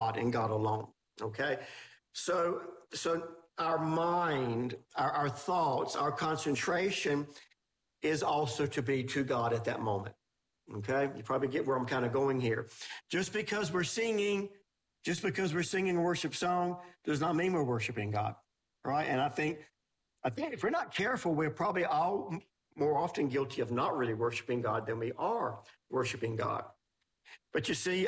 God and God alone. Okay? So our mind, our thoughts, our concentration is also to be to God at that moment. Okay? You probably get where I'm kind of going here. Just because we're singing a worship song does not mean we're worshiping God. Right? And I think if we're not careful, we're probably all more often guilty of not really worshiping God than we are worshiping God. But you see,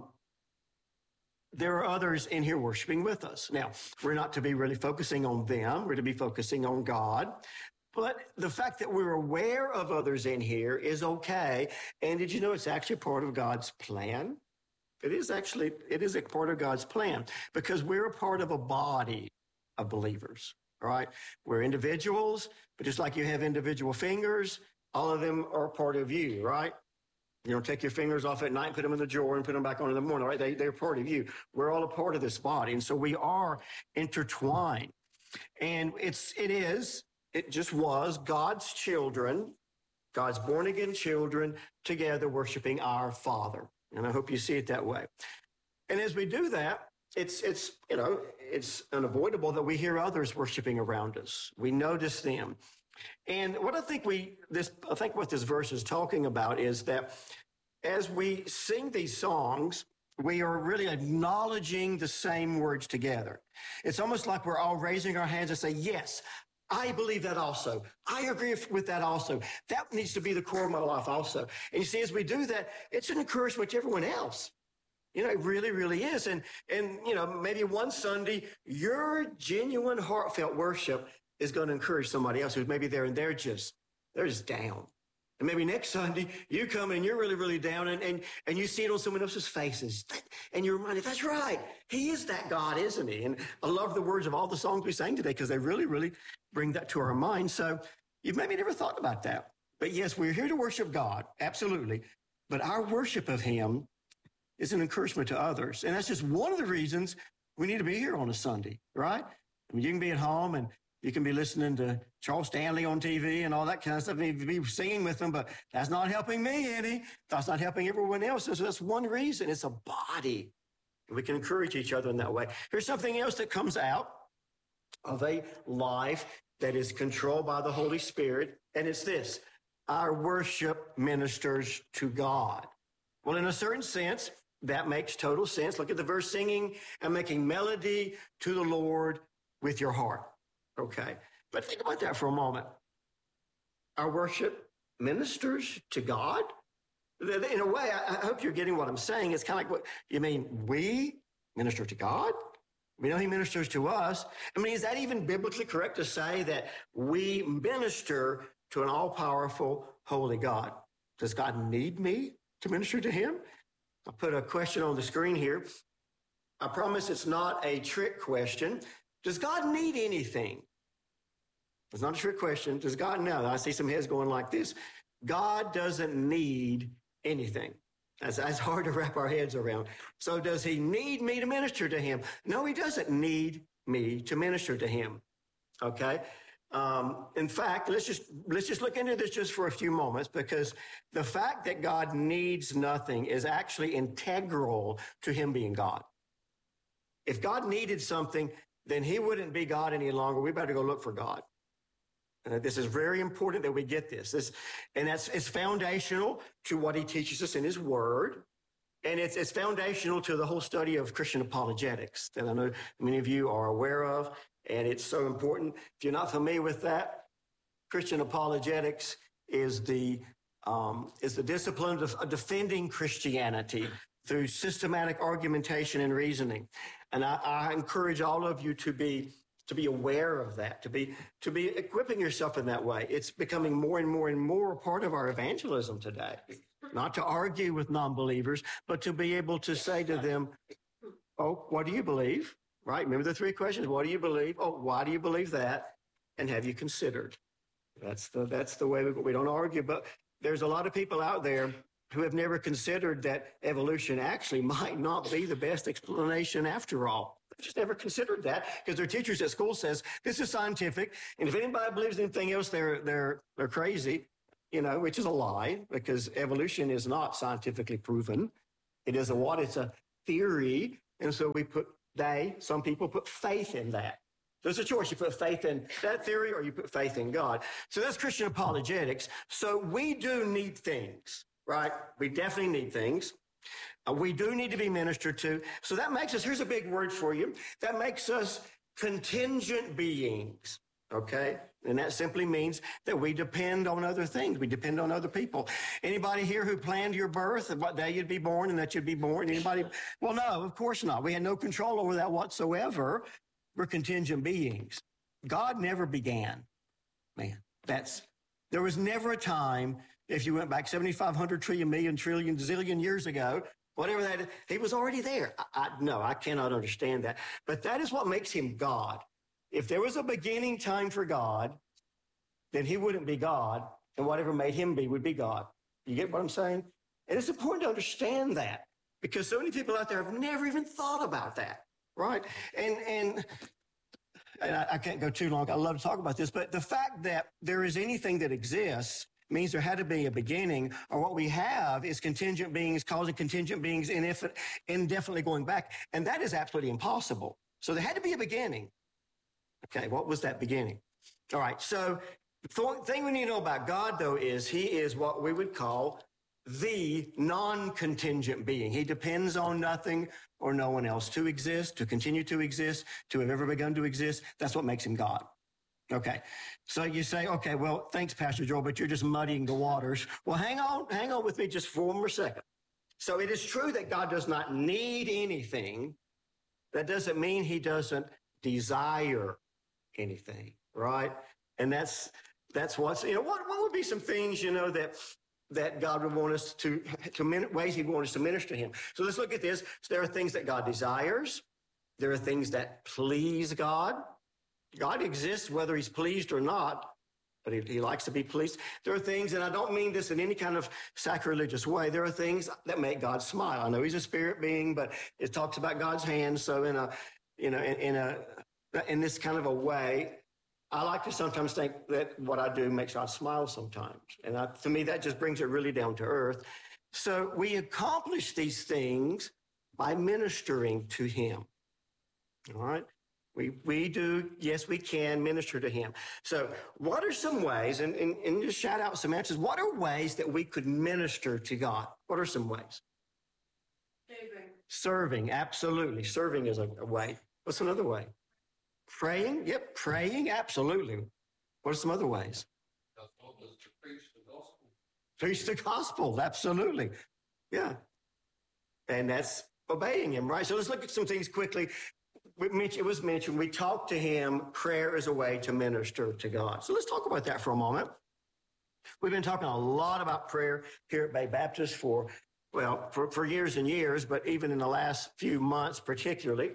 there are others in here worshiping with us. Now, we're not to be really focusing on them. We're to be focusing on God. But the fact that we're aware of others in here is okay. And did you know it's actually part of God's plan? It is a part of God's plan because we're a part of a body of believers, right? We're individuals, but just like you have individual fingers, all of them are part of you, right? You don't take your fingers off at night, put them in the drawer and put them back on in the morning, right? They're part of you. We're all a part of this body. And so we are intertwined. And it just was God's children, God's born again children together worshiping our Father. And I hope you see it that way. And as we do that, it's unavoidable that we hear others worshiping around us. We notice them. And what I think what this verse is talking about is that as we sing these songs, we are really acknowledging the same words together. It's almost like we're all raising our hands and say, yes, I believe that also. I agree with that also. That needs to be the core of my life also. And you see, as we do that, it's an encouragement to everyone else. It really, really is. And maybe one Sunday, your genuine, heartfelt worship is going to encourage somebody else who's maybe there and they're just down. And maybe next Sunday you come and you're really, really down and you see it on someone else's faces. And you're reminded, that's right. He is that God, isn't he? And I love the words of all the songs we sang today because they really, really bring that to our mind. So you've maybe never thought about that. But yes, we're here to worship God. Absolutely. But our worship of him is an encouragement to others. And that's just one of the reasons we need to be here on a Sunday, right? I mean, you can be at home and you can be listening to Charles Stanley on TV and all that kind of stuff. You can be singing with them, but that's not helping me any. That's not helping everyone else. And so that's one reason. It's a body. We can encourage each other in that way. Here's something else that comes out of a life that is controlled by the Holy Spirit, and it's this. Our worship ministers to God. Well, in a certain sense, that makes total sense. Look at the verse, singing and making melody to the Lord with your heart. Okay, but think about that for a moment. Our worship ministers to God? In a way, I hope you're getting what I'm saying. It's kind of like what you mean, we minister to God? We know he ministers to us. I mean, is that even biblically correct to say that we minister to an all-powerful, holy God? Does God need me to minister to him? I'll put a question on the screen here. I promise it's not a trick question. Does God need anything? It's not a trick question. Does God know? I see some heads going like this. God doesn't need anything. That's hard to wrap our heads around. So does he need me to minister to him? No, he doesn't need me to minister to him. Okay? In fact, let's just look into this just for a few moments, because the fact that God needs nothing is actually integral to him being God. If God needed something, then he wouldn't be God any longer. We better go look for God. This is very important that we get this. It's foundational to what he teaches us in his word. And it's foundational to the whole study of Christian apologetics that I know many of you are aware of. And it's so important. If you're not familiar with that, Christian apologetics is the discipline of defending Christianity through systematic argumentation and reasoning. And I encourage all of you to be aware of that, to be equipping yourself in that way. It's becoming more and more and more a part of our evangelism today. Not to argue with non-believers, but to be able to say to them, oh, what do you believe? Right? Remember the three questions. What do you believe? Oh, why do you believe that? And have you considered? That's the way we don't argue. But there's a lot of people out there who have never considered that evolution actually might not be the best explanation after all. They've just never considered that because their teachers at school says this is scientific, and if anybody believes anything else, they're crazy, which is a lie because evolution is not scientifically proven. It's a theory And so some people put faith in that. There's a choice. You put faith in that theory or you put faith in God. So that's Christian apologetics. So we do need things, right? We definitely need things. We do need to be ministered to. So that makes us, here's a big word for you, that makes us contingent beings, okay? And that simply means that we depend on other things. We depend on other people. Anybody here who planned your birth and what day you'd be born and that you'd be born? Anybody? Well, no, of course not. We had no control over that whatsoever. We're contingent beings. God never began. Man, there was never a time, if you went back 7,500 trillion, million, trillion, zillion years ago, whatever that is, he was already there. No, I cannot understand that. But that is what makes him God. If there was a beginning time for God, then he wouldn't be God, and whatever made him be would be God. You get what I'm saying? And it's important to understand that, because so many people out there have never even thought about that. Right. And I can't go too long. I love to talk about this, but the fact that there is anything that exists means there had to be a beginning, or what we have is contingent beings causing contingent beings indefinitely going back. And that is absolutely impossible. So there had to be a beginning. Okay. What was that beginning? All right. So the thing we need to know about God, though, is he is what we would call the non-contingent being. He depends on nothing or no one else to exist, to continue to exist, to have ever begun to exist. That's what makes him God. Okay. So you say, okay, well, thanks, Pastor Joel, but you're just muddying the waters. Well, hang on with me just for one more second. So it is true that God does not need anything. That doesn't mean he doesn't desire anything, right? And that's what's, what would be some things, that God would want us to ways he'd want us to minister to him. So let's look at this. So there are things that God desires. There are things that please God. God exists whether he's pleased or not, but he likes to be pleased. There are things, and I don't mean this in any kind of sacrilegious way, there are things that make God smile. I know he's a spirit being, but it talks about God's hand. So in this kind of a way, I like to sometimes think that what I do makes God smile sometimes. And to me, that just brings it really down to earth. So we accomplish these things by ministering to him. All right? We do, yes, we can minister to him. So what are some ways, and just shout out some answers, what are ways that we could minister to God? What are some ways? Serving, absolutely. Serving is a way. What's another way? Praying? Yep, praying, absolutely. What are some other ways? Preach the gospel. Preach the gospel, absolutely. Yeah. And that's obeying him, right? So let's look at some things quickly. It was mentioned, we talk to him, prayer is a way to minister to God. So let's talk about that for a moment. We've been talking a lot about prayer here at Bay Baptist for years and years, but even in the last few months particularly.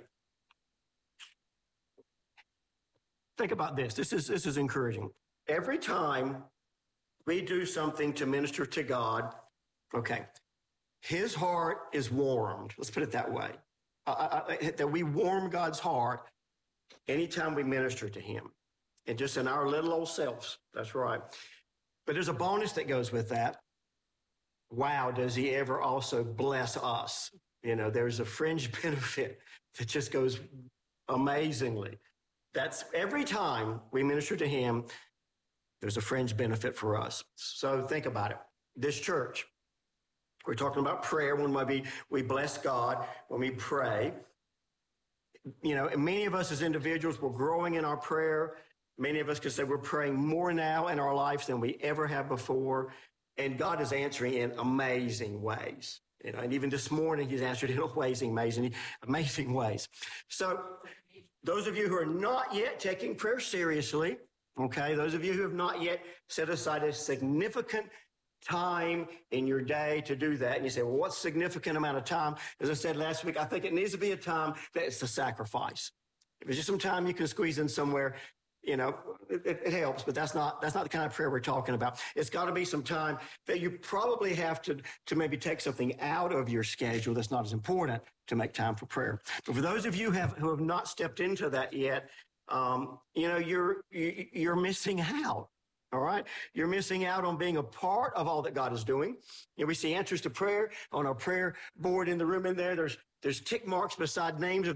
Think about this. This is encouraging. Every time we do something to minister to God, okay, his heart is warmed. Let's put it that way. That we warm God's heart anytime we minister to him. And just in our little old selves. That's right. But there's a bonus that goes with that. Wow, does he ever also bless us? There's a fringe benefit that just goes amazingly. That's every time we minister to him, there's a fringe benefit for us. So think about it. This church, we're talking about prayer when we bless God, when we pray. Many of us as individuals, we're growing in our prayer. Many of us could say we're praying more now in our lives than we ever have before. And God is answering in amazing ways. And even this morning, he's answered in amazing ways. So those of you who are not yet taking prayer seriously, okay, those of you who have not yet set aside a significant time in your day to do that, and you say, well, what's significant amount of time? As I said last week, I think it needs to be a time that it's a sacrifice. If it's just some time you can squeeze in somewhere, it helps, but that's not the kind of prayer we're talking about. It's got to be some time that you probably have to maybe take something out of your schedule that's not as important to make time for prayer. But for those of you who have not stepped into that yet, you're missing out. All right. You're missing out on being a part of all that God is doing. We see answers to prayer on our prayer board in the room in there. There's There's tick marks beside names of